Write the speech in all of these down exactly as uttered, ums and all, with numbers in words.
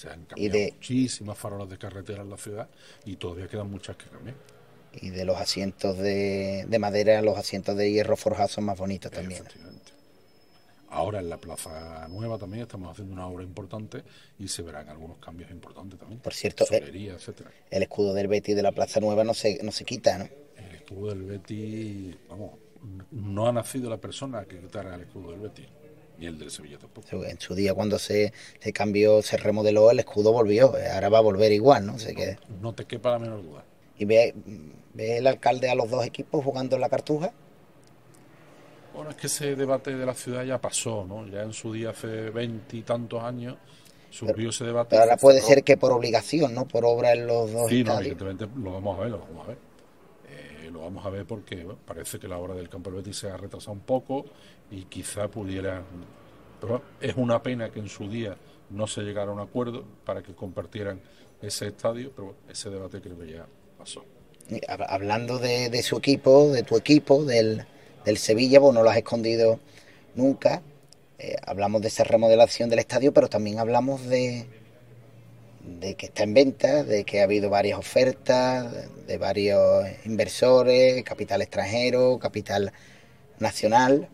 Se han Y cambiado de, muchísimas farolas de carretera en la ciudad y todavía quedan muchas que cambiar. y de los asientos de, de madera, los asientos de hierro forjado son más bonitos también, ¿no? Efectivamente. Ahora en la Plaza Nueva también estamos haciendo una obra importante y se verán algunos cambios importantes también. Por cierto, eh, Solería, etcétera. el escudo del Betis de la Plaza Nueva no se, no se quita, ¿no? El escudo del Betis, vamos, no ha nacido la persona que quitara el escudo del Betis, ni el del Sevilla tampoco. En su día cuando se, se cambió, se remodeló, el escudo volvió. Ahora va a volver igual, ¿no? Se No, que... no te quepa la menor duda. Y ve, ve el alcalde a los dos equipos jugando en la Cartuja. Bueno, es que ese debate de la ciudad ya pasó, ¿no? Ya en su día, hace veintitantos años, Pero, surgió ese debate y pero se ahora puede cerró. ser que por obligación, ¿no? Por obra en los dos Sí, no, estadios. evidentemente lo vamos a ver, lo vamos a ver. Eh, lo vamos a ver porque bueno, parece que la obra del campo del Betis se ha retrasado un poco y quizá pudiera... Pero es una pena que en su día no se llegara a un acuerdo para que compartieran ese estadio, pero ese debate creo que ya pasó. Hablando de, de su equipo, de tu equipo, del, del Sevilla, pues no lo has escondido nunca. Eh, hablamos de esa remodelación del estadio, pero también hablamos de, de que está en venta, de que ha habido varias ofertas, de, de varios inversores, capital extranjero, capital nacional.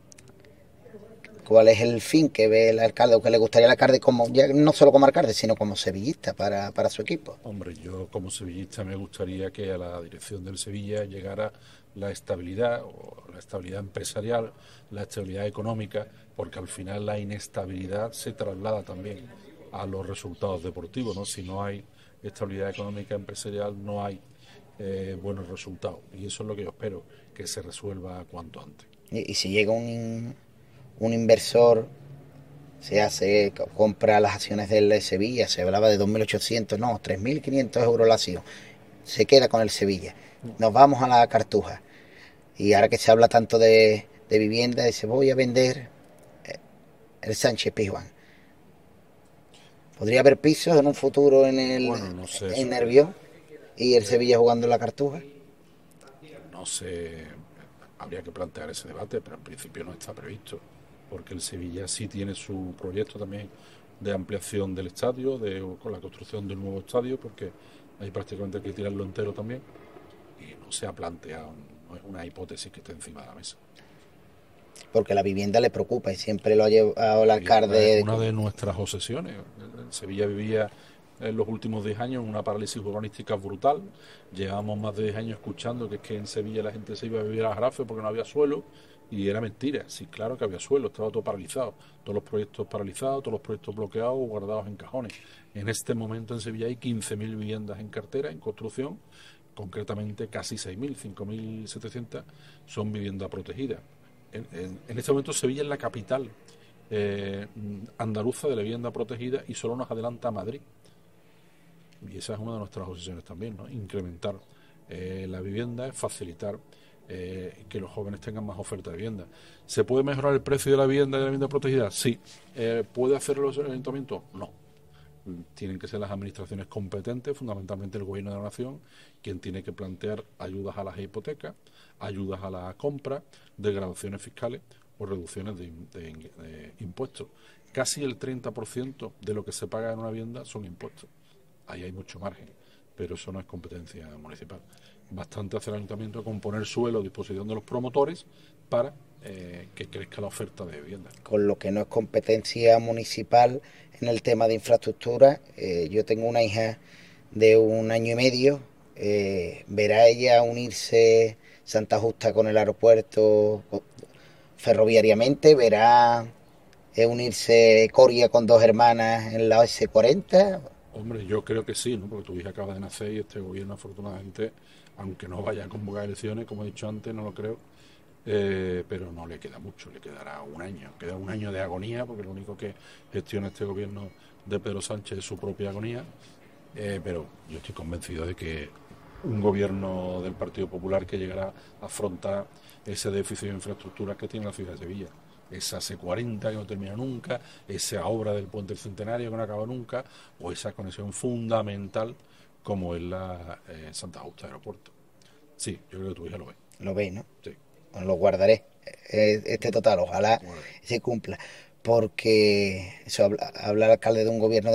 ¿Cuál es el fin que ve el alcalde o que le gustaría al alcalde, como ya no solo como alcalde, sino como sevillista para, para su equipo? Hombre, yo como sevillista me gustaría que a la dirección del Sevilla llegara la estabilidad, o la estabilidad empresarial, la estabilidad económica, porque al final la inestabilidad se traslada también a los resultados deportivos, ¿no? Si no hay estabilidad económica empresarial, no hay eh, buenos resultados. Y eso es lo que yo espero, que se resuelva cuanto antes. Y, y si llega un, un inversor, se hace, compra las acciones del Sevilla, se hablaba de dos mil ochocientos, no, tres mil quinientos euros la acción, se queda con el Sevilla. Nos vamos a la Cartuja. Y ahora que se habla tanto de, de vivienda, dice, voy a vender el Sánchez Pizjuán. ¿Podría haber pisos en un futuro en el Bueno, no sé en eso. Nervión y el Eh, Sevilla jugando en la Cartuja? no sé, habría que plantear ese debate, pero en principio no está previsto, porque el Sevilla sí tiene su proyecto también de ampliación del estadio, de, con la construcción del nuevo estadio, porque hay prácticamente que tirarlo entero también, y no se ha planteado, no es una hipótesis que esté encima de la mesa. Porque la vivienda le preocupa y siempre lo ha llevado el La vivienda es alcalde. una de nuestras obsesiones. Sevilla vivía en los últimos diez años una parálisis urbanística brutal. Llevamos más de diez años escuchando que es que en Sevilla la gente se iba a vivir a Jarafe porque no había suelo, y era mentira. Sí, claro que había suelo, estaba todo paralizado. Todos los proyectos paralizados, todos los proyectos bloqueados o guardados en cajones. En este momento en Sevilla hay quince mil viviendas en cartera, en construcción, concretamente casi seis mil, cinco mil setecientas son viviendas protegidas. En, en, en este momento Sevilla es la capital eh, andaluza de la vivienda protegida y solo nos adelanta a Madrid. Y esa es una de nuestras obsesiones también, ¿no? Incrementar eh, la vivienda, facilitar eh, que los jóvenes tengan más oferta de vivienda. ¿Se puede mejorar el precio de la vivienda y de la vivienda protegida? Sí. Eh, ¿Puede hacerlo el ayuntamiento? No. Tienen que ser las administraciones competentes, fundamentalmente el gobierno de la nación, quien tiene que plantear ayudas a las hipotecas, ayudas a la compra, degradaciones fiscales o reducciones de, de, de impuestos. Casi el treinta por ciento de lo que se paga en una vivienda son impuestos. Ahí hay mucho margen, pero eso no es competencia municipal. Bastante hace el ayuntamiento con poner suelo a disposición de los promotores para eh, que crezca la oferta de vivienda. Con lo que no es competencia municipal en el tema de infraestructura. Eh, yo tengo una hija de un año y medio. Eh, verá ella unirse Santa Justa con el aeropuerto ferroviariamente, verá eh, unirse Coria con dos hermanas en la ese cuarenta. Hombre, yo creo que sí, ¿no? Porque tu hija acaba de nacer y este gobierno, afortunadamente, aunque no vaya a convocar elecciones, como he dicho antes, no lo creo, eh, pero no le queda mucho, le quedará un año, queda un año de agonía, porque lo único que gestiona este gobierno de Pedro Sánchez es su propia agonía, eh, pero yo estoy convencido de que un gobierno del Partido Popular que llegará a afrontar ese déficit de infraestructuras que tiene la ciudad de Sevilla. Esa C cuarenta que no termina nunca, esa obra del puente del Centenario que no acaba nunca, o esa conexión fundamental como es la eh, Santa Justa Aeropuerto. Sí, yo creo que tu hija lo ve. Lo veis, ¿no? Sí, Os lo guardaré. Eh, Este total, ojalá bueno. se cumpla. Porque eso habla, habla el alcalde de un gobierno